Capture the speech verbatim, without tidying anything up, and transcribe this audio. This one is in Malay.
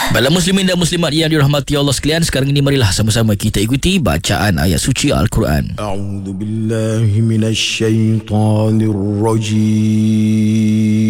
Baiklah muslimin dan muslimat yang dirahmati Allah sekalian, sekarang ini marilah sama-sama kita ikuti bacaan ayat suci Al-Quran. A'udzu billahi minasy syaithanir rajim.